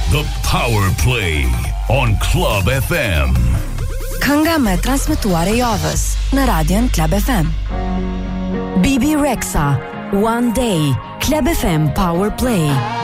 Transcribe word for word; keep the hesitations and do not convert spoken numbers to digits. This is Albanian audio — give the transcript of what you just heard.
The Power Play on Club F M. Kënga me transmetuar e javës në Radion Club F M. B B Rexha, One Day, Club F M Power Play.